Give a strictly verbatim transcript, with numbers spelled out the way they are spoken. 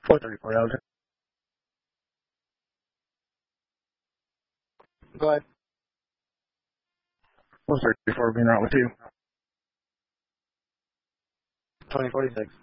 four thirty-four, Elgin. Go ahead. four thirty-four being out with you. twenty forty-six.